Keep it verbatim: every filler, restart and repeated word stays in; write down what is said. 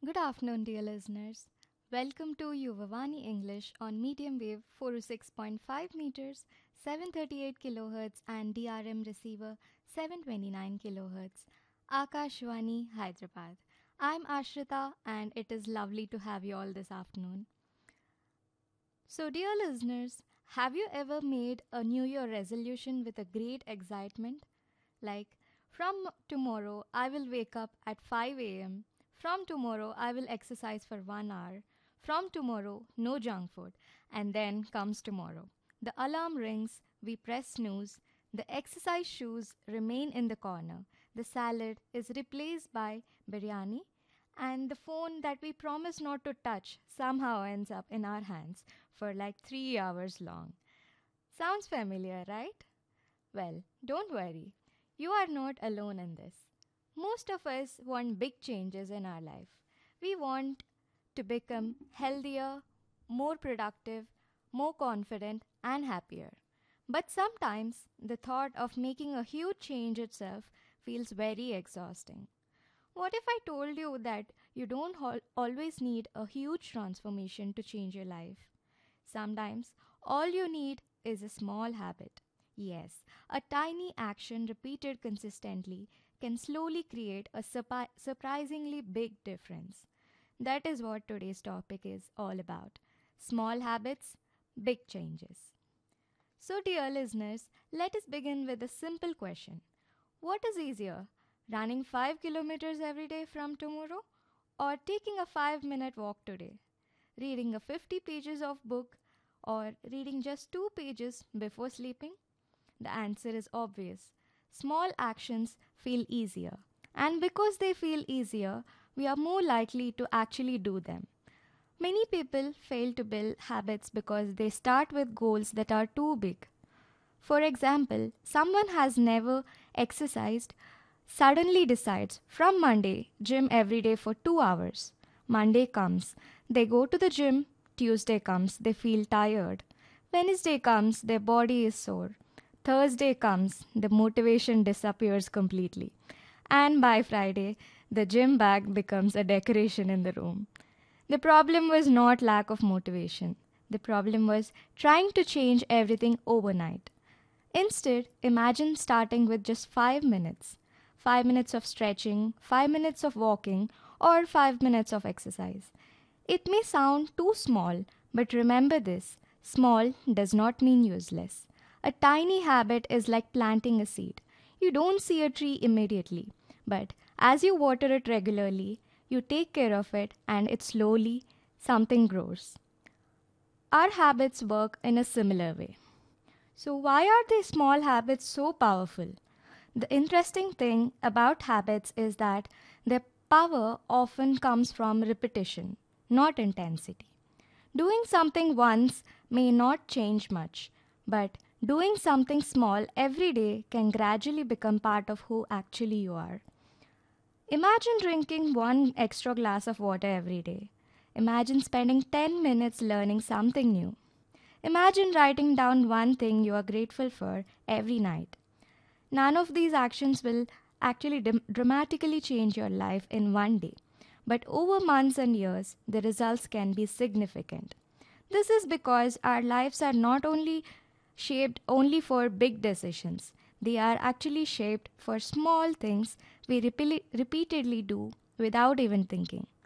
Good afternoon, dear listeners. Welcome to Yuvavani English on medium wave four oh six point five meters, seven thirty-eight kilohertz and D R M receiver seven twenty-nine kilohertz. Akashvani, Hyderabad. I'm Ashrita and it is lovely to have you all this afternoon. So, dear listeners, have you ever made a New Year resolution with a great excitement? Like, from tomorrow, I will wake up at five a m. From tomorrow, I will exercise for one hour. From tomorrow, no junk food. And then comes tomorrow. The alarm rings, we press snooze, the exercise shoes remain in the corner, the salad is replaced by biryani, and the phone that we promise not to touch somehow ends up in our hands for like three hours long. Sounds familiar, right? Well, don't worry. You are not alone in this. Most of us want big changes in our life. We want to become healthier, more productive, more confident, and happier. But sometimes the thought of making a huge change itself feels very exhausting. What if I told you that you don't hol- always need a huge transformation to change your life? Sometimes all you need is a small habit. Yes, a tiny action repeated consistently can slowly create a surpi- surprisingly big difference. That is what today's topic is all about: small habits, big changes. So, dear listeners, let us begin with a simple question: what is easier, running five kilometers every day from tomorrow, or taking a five minute walk today? Reading a fifty pages of book, or reading just two pages before sleeping? The answer is obvious. Small actions feel easier. And because they feel easier, we are more likely to actually do them. Many people fail to build habits because they start with goals that are too big. For example, someone has never exercised suddenly decides from Monday, gym every day for two hours. Monday comes, they go to the gym. Tuesday comes, they feel tired. Wednesday comes, their body is sore. Thursday comes, the motivation disappears completely. And by Friday, the gym bag becomes a decoration in the room. The problem was not lack of motivation. The problem was trying to change everything overnight. Instead, imagine starting with just five minutes. Five minutes of stretching, five minutes of walking, or five minutes of exercise. It may sound too small, but remember this: small does not mean useless. A tiny habit is like planting a seed. You don't see a tree immediately, but as you water it regularly, you take care of it, and it slowly something grows. Our habits work in a similar way. So, why are these small habits so powerful? The interesting thing about habits is that their power often comes from repetition, not intensity. Doing something once may not change much, but doing something small every day can gradually become part of who actually you are. Imagine drinking one extra glass of water every day. Imagine spending ten minutes learning something new. Imagine writing down one thing you are grateful for every night. None of these actions will actually dim- dramatically change your life in one day, but over months and years, the results can be significant. This is because our lives are not only shaped only for big decisions, they are actually shaped for small things we repeali- repeatedly do without even thinking.